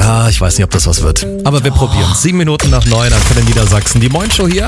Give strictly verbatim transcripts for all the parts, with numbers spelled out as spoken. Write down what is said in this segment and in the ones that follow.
Ah, ich weiß nicht, ob das was wird. Aber wir probieren es. Sieben Minuten nach neun, Antenne Niedersachsen. Die Moin-Show hier.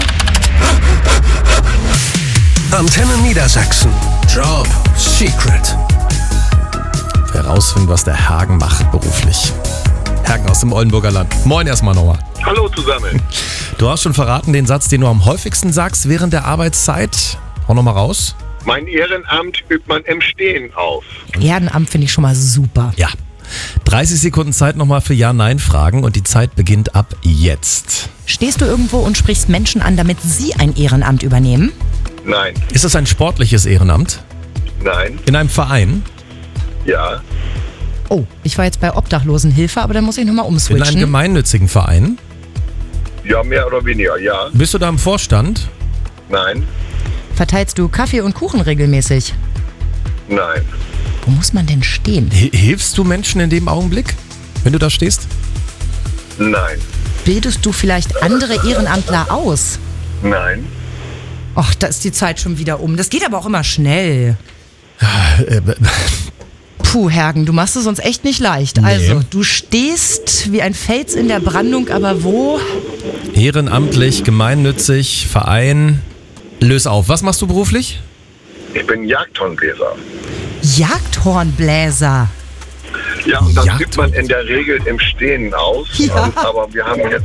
Antenne Niedersachsen. Job Secret. Herausfinden, was der Hagen macht beruflich. Hagen aus dem Oldenburger Land. Moin erstmal nochmal. Hallo zusammen. Du hast schon verraten, den Satz, den du am häufigsten sagst während der Arbeitszeit. Hau nochmal raus. Mein Ehrenamt übt man im Stehen aus. Ehrenamt finde ich schon mal super. Ja. dreißig Sekunden Zeit nochmal für Ja-Nein-Fragen und die Zeit beginnt ab jetzt. Stehst du irgendwo und sprichst Menschen an, damit sie ein Ehrenamt übernehmen? Nein. Ist das ein sportliches Ehrenamt? Nein. In einem Verein? Ja. Oh, ich war jetzt bei Obdachlosenhilfe, aber dann muss ich nochmal In einem umswitchen. gemeinnützigen Verein? Ja, mehr oder weniger, ja. Bist du da im Vorstand? Nein. Verteilst du Kaffee und Kuchen regelmäßig? Nein. Wo muss man denn stehen? H- Hilfst du Menschen in dem Augenblick, wenn du da stehst? Nein. Bildest du vielleicht andere Ehrenamtler aus? Nein. Och, da ist die Zeit schon wieder um. Das geht aber auch immer schnell. Äh, b- Puh, Hergen, du machst es uns echt nicht leicht. Nee. Also, du stehst wie ein Fels in der Brandung, aber wo? ehrenamtlich, gemeinnützig, Verein. Löse auf. Was machst du beruflich? Ich bin Jagdhornbläser. Jagdhornbläser. Ja, und das Jagd- übt man in der Regel im Stehen aus. Ja. Und, aber wir haben jetzt,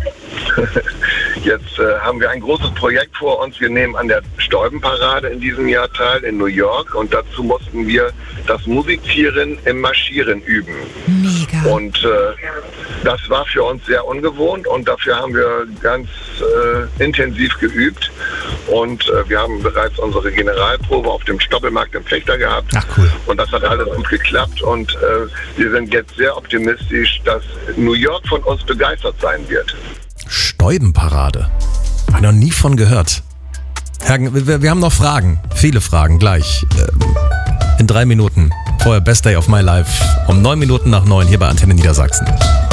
jetzt äh, haben wir ein großes Projekt vor uns. Wir nehmen an der Stäubenparade in diesem Jahr teil in New York und dazu mussten wir das Musizieren im Marschieren üben. Mega. Und äh, das war für uns sehr ungewohnt und dafür haben wir ganz äh, intensiv geübt. Und äh, wir haben bereits unsere Generalprobe auf dem Stoppelmarkt im Fechter gehabt. Ach cool. Und das hat alles gut geklappt und äh, wir sind jetzt sehr optimistisch, dass New York von uns begeistert sein wird. Stäubenparade. Hab ich noch nie von gehört. Hagen, wir, wir haben noch Fragen. Viele Fragen gleich. Ähm, in drei Minuten. Vorher Best Day of My Life. Um neun Minuten nach neun hier bei Antenne Niedersachsen.